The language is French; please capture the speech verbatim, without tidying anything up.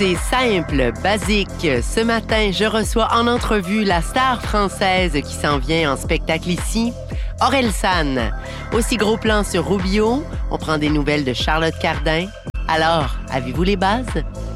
C'est simple, basique. Ce matin, je reçois en entrevue la star française qui s'en vient en spectacle ici, Orelsan. Aussi gros plan sur Rubio, on prend des nouvelles de Charlotte Cardin. Alors, avez-vous les bases?